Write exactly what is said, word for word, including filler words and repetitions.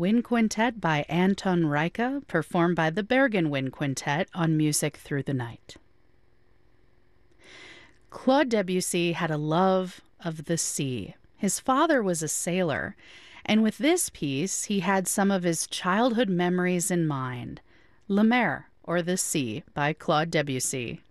Wind Quintet by Anton Reicha, performed by the Bergen Wind Quintet on Music Through the Night. Claude Debussy had a love of the sea. His father was a sailor, and with this piece, he had some of his childhood memories in mind. La Mer, or The Sea, by Claude Debussy.